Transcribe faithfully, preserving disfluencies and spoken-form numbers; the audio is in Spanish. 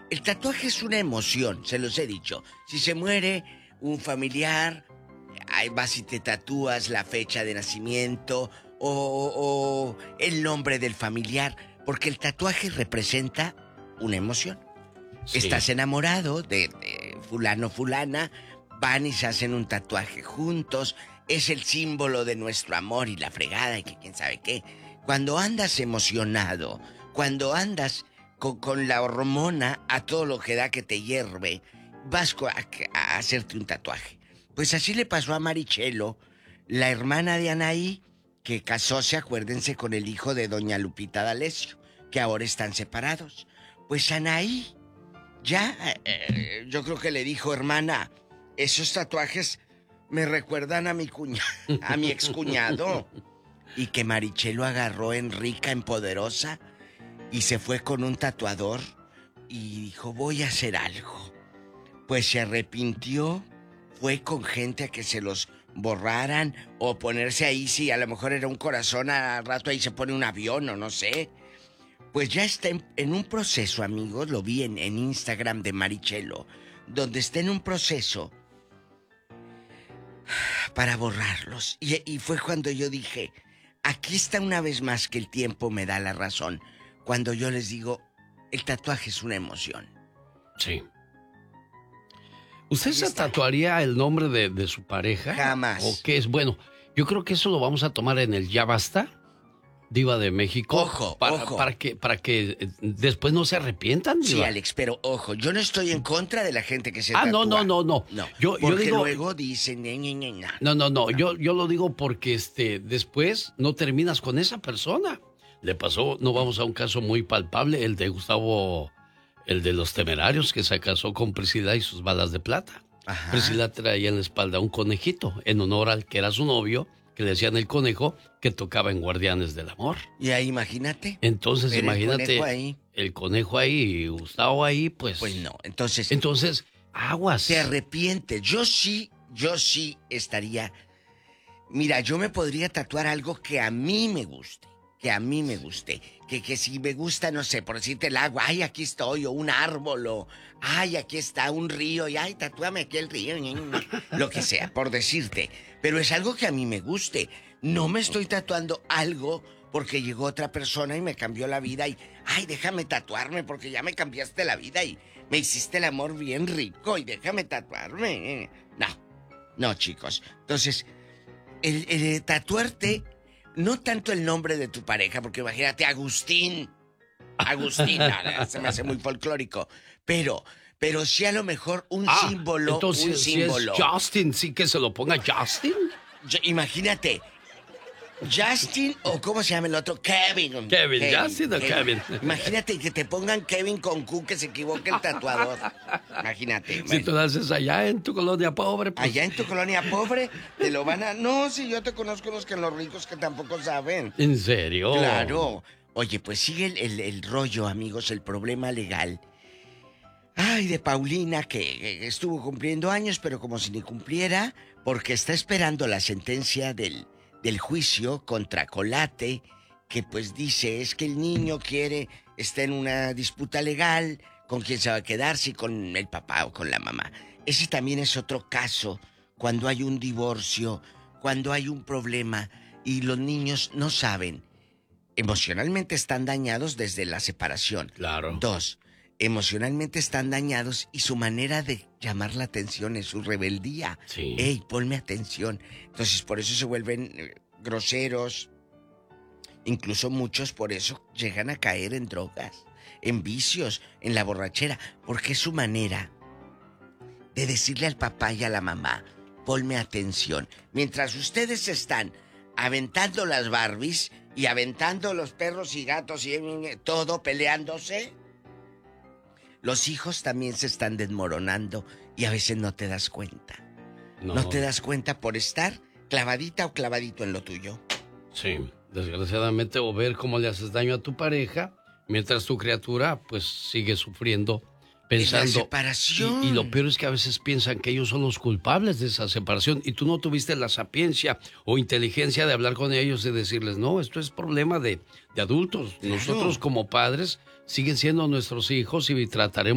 el tatuaje es una emoción, se los he dicho. Si se muere un familiar, ahí vas y te tatúas la fecha de nacimiento o, o el nombre del familiar, porque el tatuaje representa una emoción. Sí. Estás enamorado de, de fulano, fulana, van y se hacen un tatuaje juntos, es el símbolo de nuestro amor y la fregada y que quién sabe qué. Cuando andas emocionado, cuando andas con, con la hormona a todo lo que da que te hierve, vas a, a hacerte un tatuaje. Pues así le pasó a Marichelo, la hermana de Anaí, que casóse, acuérdense, con el hijo de doña Lupita D'Alessio, que ahora están separados. Pues Anaí ya, eh, yo creo que le dijo, hermana, esos tatuajes me recuerdan a mi cuña, a mi excuñado. Y que Marichelo agarró en rica, en poderosa, y se fue con un tatuador y dijo, voy a hacer algo. Pues se arrepintió, fue con gente a que se los borraran o ponerse ahí, si a lo mejor era un corazón, al rato ahí se pone un avión o no sé. Pues ya está en, en un proceso, amigos, lo vi en, en Instagram de Marichelo, donde está en un proceso para borrarlos. Y, y fue cuando yo dije, aquí está una vez más que el tiempo me da la razón, cuando yo les digo, el tatuaje es una emoción. Sí. ¿Usted se tatuaría el nombre de, de su pareja? Jamás. ¿O qué es? Bueno, yo creo que eso lo vamos a tomar en el Ya Basta, Diva de México. Ojo, para, ojo. Para que, para que después no se arrepientan, Diva. Sí, Alex, pero ojo, yo no estoy en contra de la gente que se ah, tatúa. Ah, no, no, no, no. No, yo, porque yo digo, luego dicen... Ñe, Ñe, Ñe, Ñe. No, no, no, yo, yo lo digo porque este, después no terminas con esa persona. Le pasó, no vamos a un caso muy palpable, el de Gustavo, el de los Temerarios, que se casó con Priscila y sus balas de plata. Ajá. Priscila traía en la espalda un conejito, en honor al que era su novio, que le decían el conejo, que tocaba en Guardianes del Amor. Y ahí, imagínate. Entonces, Pero imagínate, el conejo ahí. El conejo ahí y Gustavo ahí, pues... Pues no, entonces... Entonces, aguas. Te arrepientes. Yo sí, yo sí estaría... Mira, yo me podría tatuar algo que a mí me guste. Que a mí me guste. Que, que si me gusta, no sé, por decirte el agua, ay, aquí estoy, o un árbol, o ay, aquí está un río, y ay, tatúame aquí el río, lo que sea, por decirte. Pero es algo que a mí me guste. No me estoy tatuando algo porque llegó otra persona y me cambió la vida y, ay, déjame tatuarme porque ya me cambiaste la vida y me hiciste el amor bien rico y déjame tatuarme. No, no, chicos. Entonces, el, el tatuarte... No tanto el nombre de tu pareja, porque imagínate, Agustín. Agustín, no, se me hace muy folclórico. Pero, pero sí a lo mejor un ah, símbolo, entonces, un símbolo. Si es Justin, sí que se lo ponga Justin. Yo, imagínate, Justin o ¿cómo se llama el otro? Kevin. Kevin, Kevin Justin o Kevin. Kevin. Imagínate que te pongan Kevin con Q, que se equivoque el tatuador. Imagínate. Si bueno. Tú lo haces allá en tu colonia pobre. Pues... Allá en tu colonia pobre, te lo van a... No, si yo te conozco los que los ricos que tampoco saben. ¿En serio? Claro. Oye, pues sigue el, el, el rollo, amigos, el problema legal. Ay, de Paulina, que estuvo cumpliendo años, pero como si ni cumpliera, porque está esperando la sentencia del... del juicio contra Colate, que pues dice, es que el niño quiere, está en una disputa legal, con quién se va a quedar, si con el papá o con la mamá. Ese también es otro caso, cuando hay un divorcio, cuando hay un problema, y los niños no saben, emocionalmente están dañados desde la separación. Claro. Dos, emocionalmente están dañados y su manera de llamar la atención es su rebeldía. Sí. Ey, ponme atención. Entonces, por eso se vuelven eh, groseros. Incluso muchos por eso llegan a caer en drogas, en vicios, en la borrachera. Porque es su manera de decirle al papá y a la mamá, ponme atención. Mientras ustedes están aventando las Barbies y aventando los perros y gatos y todo peleándose, los hijos también se están desmoronando y a veces no te das cuenta. No. no te das cuenta por estar clavadita o clavadito en lo tuyo. Sí, desgraciadamente, o ver cómo le haces daño a tu pareja, mientras tu criatura pues sigue sufriendo, pensando... En la separación. Y, y lo peor es que a veces piensan que ellos son los culpables de esa separación y tú no tuviste la sapiencia o inteligencia de hablar con ellos y decirles, no, esto es problema de, de adultos. Claro. Nosotros como padres siguen siendo nuestros hijos y trataremos